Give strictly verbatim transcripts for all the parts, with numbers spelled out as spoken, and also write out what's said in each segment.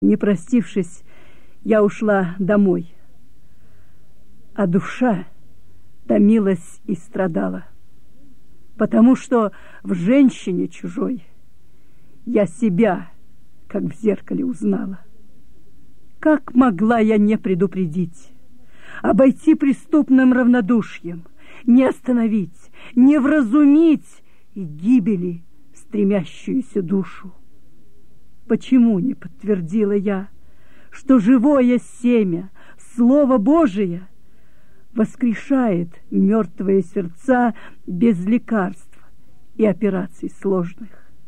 Не простившись, я ушла домой, а душа томилась и страдала, потому что в женщине чужой я себя, как в зеркале, узнала. Как могла я не предупредить, обойти преступным равнодушием, не остановить, не вразумить и гибели стремящуюся душу? Почему не подтвердила я, что живое семя, Слово Божие, воскрешает мертвые сердца без лекарств и операций сложных?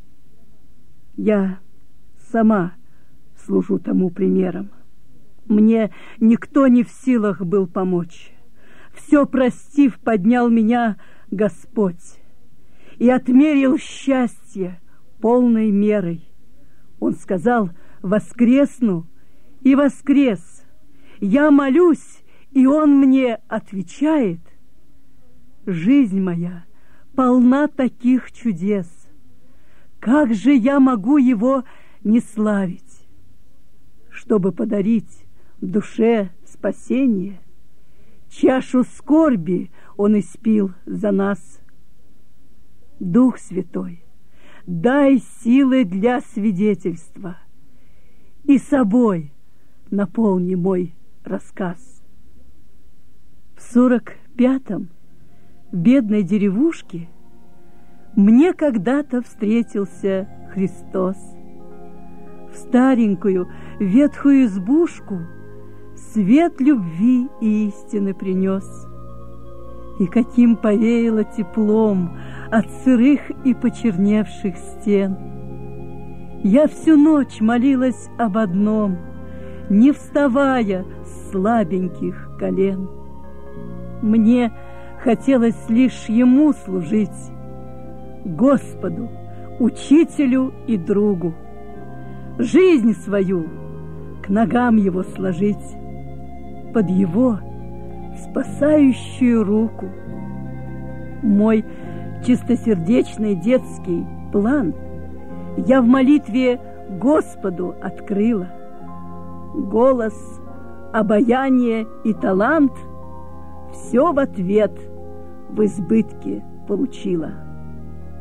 Я сама служу тому примером. Мне никто не в силах был помочь. Все простив, поднял меня Господь и отмерил счастье полной мерой. Он сказал: воскресну, и воскрес. Я молюсь, и Он мне отвечает. Жизнь моя полна таких чудес. Как же я могу Его не славить? Чтобы подарить душе спасение, чашу скорби Он испил за нас. Дух Святой, дай силы для свидетельства, и собой наполни мой рассказ. В сорок пятом в бедной деревушке мне когда-то встретился Христос. В старенькую ветхую избушку свет любви и истины принес. И каким повеяло теплом от сырых и почерневших стен. Я всю ночь молилась об одном, не вставая с слабеньких колен. Мне хотелось лишь Ему служить, Господу, Учителю и другу, жизнь свою к ногам Его сложить, под Его спасающую руку. Мой чистосердечный детский план я в молитве Господу открыла. Голос, обаяние и талант все в ответ в избытке получила.